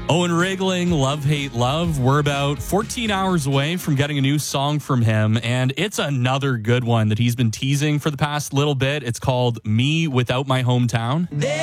Owen Regling, Love, Hate, Love. We're about 14 hours away from getting a new song from him, and it's another good one that he's been teasing for the past little bit. It's called Me Without My Hometown. There